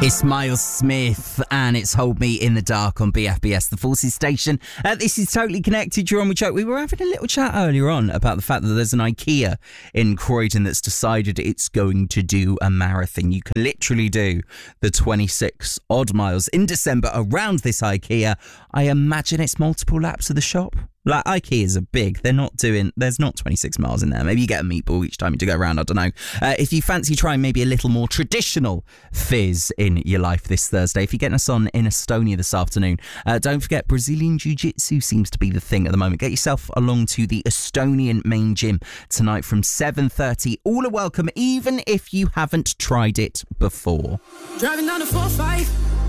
It's Miles Smith and it's Hold Me in the Dark on BFBS, the Forces station. This is Totally Connected. You're on with Joe. We were having a little chat earlier on about the fact that there's an IKEA in Croydon that's decided it's going to do a marathon. You can literally do the 26 odd miles in December around this IKEA. I imagine it's multiple laps of the shop. Like, IKEAs are big. There's not 26 miles in there. Maybe you get a meatball each time you do go around. I don't know. If you fancy trying maybe a little more traditional fizz in your life this Thursday, if you're getting us on in Estonia this afternoon, don't forget Brazilian Jiu-Jitsu seems to be the thing at the moment. Get yourself along to the Estonian main gym tonight from 7:30. All are welcome, even if you haven't tried it before. Driving down the 4-5